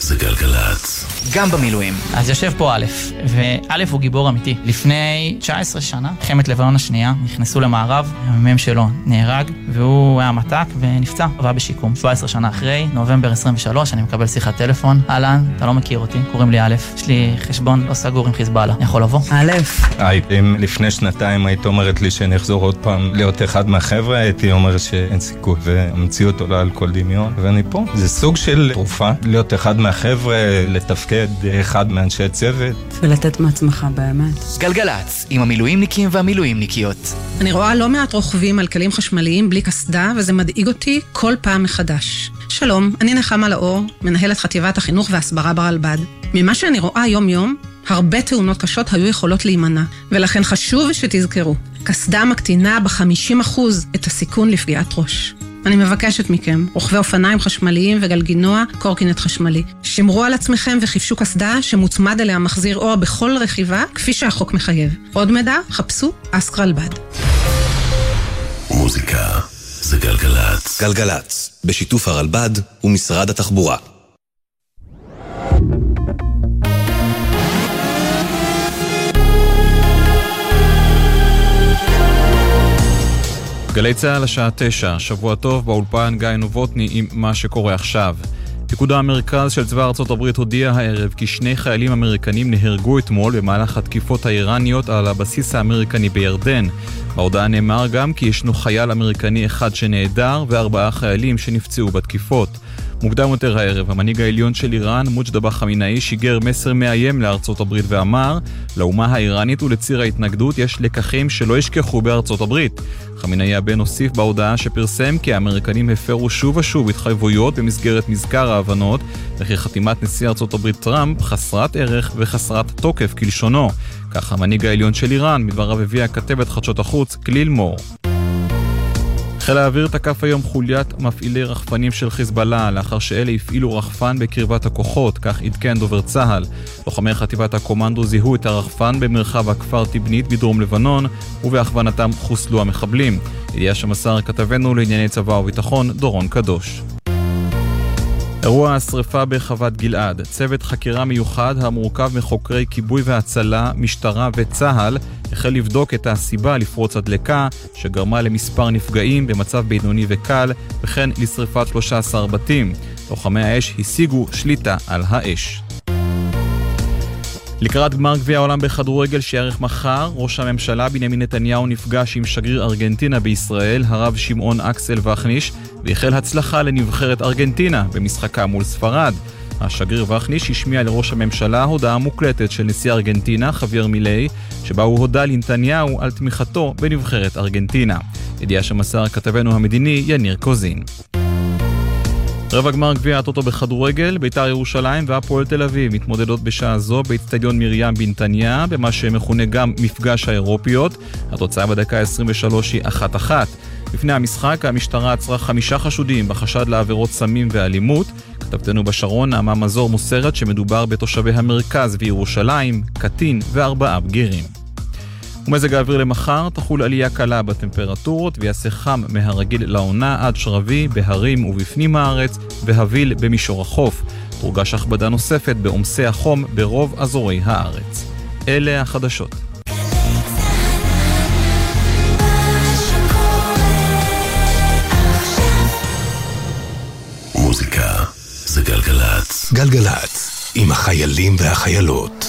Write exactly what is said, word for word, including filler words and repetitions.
זה גלגלת. גם במילואים. אז יושב פה א', וא' הוא גיבור אמיתי. לפני תשע עשרה שנה, מלחמת לבנון השנייה, נכנסו למערב, המ"מ שלו נהרג, והוא היה מתק ונפצע, עבר בשיקום. שבע עשרה שנה אחרי, נובמבר עשרים ושלוש, אני מקבל שיחת טלפון. אהלן, אתה לא מכיר אותי, קוראים לי א', יש לי חשבון לא סגור עם חיזבאללה. אני יכול לבוא? א'. היי, אם לפני שנתיים היית אומרת לי שאני אחזור עוד פעם להיות אחד מהחבר'ה, הייתי אומר שאין סיכוי, והמציאות עולה על כל דמיון, ואני פה. זה סוג של תרופה, להיות אחד מהחבר'ה, לתפקד אחד מאנשי צוות. ולתת מעצמך באמת. גלגלץ, עם המילואימניקים והמילואימניקיות. אני רואה לא מעט רוכבים על כלים חשמליים בלי קסדה, וזה מדאיג אותי כל פעם מחדש. שלום, אני נחמה לאור, מנהלת חטיבת החינוך והסברה ברלב"ד. ממה שאני רואה יום-יום, הרבה תאונות קשות היו יכולות להימנע, ולכן חשוב שתזכרו, קסדה מקטינה ב-חמישים אחוז את הסיכון לפגיעת ראש. אני מבקשת מכם, רוכבי אופניים חשמליים וגלגינוע, קורקינט חשמלי. שמרו על עצמכם וחיפשו קסדה שמוצמד אליה מחזיר אור בכל רכיבה, כפי שהחוק מחייב. עוד מידע, חפשו אסק רלב"ד. מוזיקה זה גלגלץ. גלגלץ, בשיתוף הרלב"ד ומשרד התחבורה. גלי צהל השעה תשע, שבוע טוב, באולפן גיא נובוטני עם מה שקורה עכשיו. פיקוד המרכז של צבא ארצות הברית הודיע הערב כי שני חיילים אמריקנים נהרגו אתמול במהלך התקיפות האיראניות על הבסיס האמריקני בירדן. בהודעה נאמר גם כי ישנו חייל אמריקני אחד שנעדר וארבעה חיילים שנפצעו בתקיפות. מוקדם יותר הערב, המנהיג העליון של איראן, מוג'תבא חמינאי, שיגר מסר מאיים לארצות הברית ואמר, לאומה האיראנית ולציר ההתנגדות יש לקחים שלא ישכחו בארצות הברית. חמינאי הבן הוסיף בהודעה שפרסם כי האמריקנים הפרו שוב ושוב התחייבויות במסגרת מזכר ההבנות, וכי חתימת נשיא ארצות הברית טראמפ חסרת ערך וחסרת תוקף כלשונו. כך המנהיג העליון של איראן, מדבריו הביאה כתבת חדשות החוץ כליל מור. חיל האוויר תקף היום חוליית מפעילי רחפנים של חיזבאללה, לאחר שאלה הפעילו רחפן בקרבת הכוחות, כך עדכן דובר צהל. לוחמי חטיבת הקומנדו זיהו את הרחפן במרחב הכפר תבנית בדרום לבנון, ובהכוונתם חוסלו המחבלים. ידיעה שמסר כתבנו לענייני צבא וביטחון, דורון קדוש. אירוע השריפה בחוות גלעד. צוות חקירה מיוחד המורכב מחוקרי כיבוי והצלה, משטרה וצהל החל לבדוק את הסיבה לפרוץ הדלקה שגרמה למספר נפגעים במצב בינוני וקל וכן לשריפת שלושה עשר בתים. לוחמי האש השיגו שליטה על האש. לקראת גמר גביע העולם בכדורגל שיערך מחר, ראש הממשלה בנימין נתניהו נפגש עם שגריר ארגנטינה בישראל, הרב שמעון אקסל וחניש, והחל הצלחה לנבחרת ארגנטינה במשחקה מול ספרד. השגריר וחניש השמיע לראש הממשלה הודעה מוקלטת של נשיא ארגנטינה, חווייר מילי, שבה הוא הודע לנתניהו על תמיכתו בנבחרת ארגנטינה. ידיעה שמסר כתבנו המדיני יניר קוזין. רבע גמר גביע הטוטו בכדורגל, בית"ר ירושלים והפועל תל אביב מתמודדות בשעה זו באצטדיון מרים בנתניה, במה שמכונה גם מפגש האירופיות. התוצאה בדקה עשרים ושלוש היא אחת אחת. לפני המשחק המשטרה עצרה חמישה חשודים בחשד לעבירות סמים ואלימות. כתבתנו בשרון, נעמה מזור מוסרת שמדובר בתושבי המרכז וירושלים, קטין וארבעה בגירים. ומזג האוויר למחר, תחול עלייה קלה בטמפרטורות ויעשה חם מהרגיל לעונה עד שרבי בהרים ובפנים הארץ והביל במישור החוף. תורגש הכבדה נוספת בעומסי החום ברוב אזורי הארץ. אלה החדשות. מוזיקה זה גלגלץ. גלגלץ, עם החיילים והחיילות.